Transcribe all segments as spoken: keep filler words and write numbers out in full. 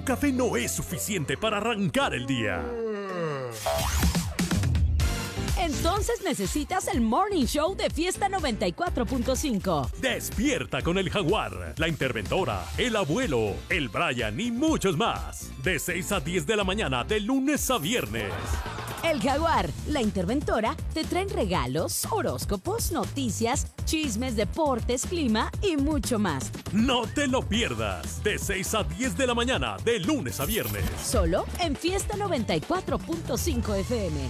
café no es suficiente para arrancar el día. Entonces necesitas el Morning Show de Fiesta noventa y cuatro punto cinco. Despierta con el Jaguar, la Interventora, el Abuelo, el Brian y muchos más. De seis a diez de la mañana, de lunes a viernes. El Jaguar, la Interventora, te traen regalos, horóscopos, noticias, chismes, deportes, clima y mucho más. No te lo pierdas. De seis a diez de la mañana, de lunes a viernes. Solo en Fiesta noventa y cuatro punto cinco F M.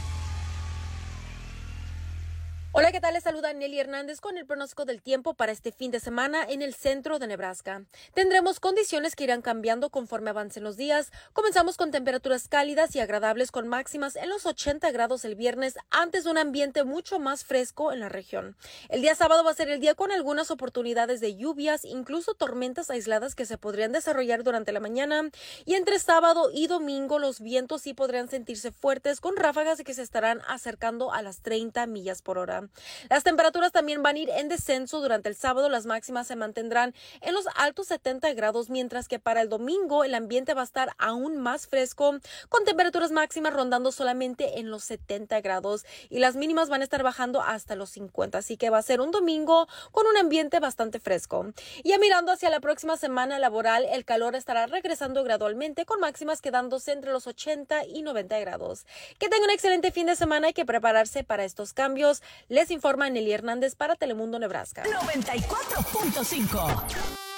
Hola, ¿qué tal? Les saluda Nelly Hernández con el pronóstico del tiempo para este fin de semana en el centro de Nebraska. Tendremos condiciones que irán cambiando conforme avancen los días. Comenzamos con temperaturas cálidas y agradables con máximas en los ochenta grados el viernes antes de un ambiente mucho más fresco en la región. El día sábado va a ser el día con algunas oportunidades de lluvias, incluso tormentas aisladas que se podrían desarrollar durante la mañana. Y entre sábado y domingo los vientos sí podrían sentirse fuertes con ráfagas que se estarán acercando a las treinta millas por hora. Las temperaturas también van a ir en descenso durante el sábado. Las máximas se mantendrán en los altos setenta grados, mientras que para el domingo el ambiente va a estar aún más fresco, con temperaturas máximas rondando solamente en los setenta grados y las mínimas van a estar bajando hasta los cincuenta, así que va a ser un domingo con un ambiente bastante fresco. Y ya mirando hacia la próxima semana laboral, el calor estará regresando gradualmente, con máximas quedándose entre los ochenta y noventa grados. Que tengan un excelente fin de semana, hay que prepararse para estos cambios. Les informa Nelly Hernández para Telemundo Nebraska. noventa y cuatro punto cinco.